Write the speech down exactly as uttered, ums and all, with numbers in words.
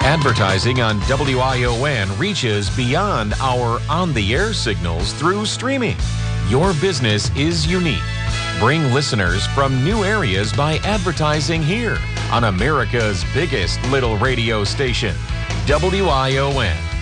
Advertising on W I O N reaches beyond our on-the-air signals through streaming. Your business is unique. Bring listeners from new areas by advertising here on America's biggest little radio station, W I O N.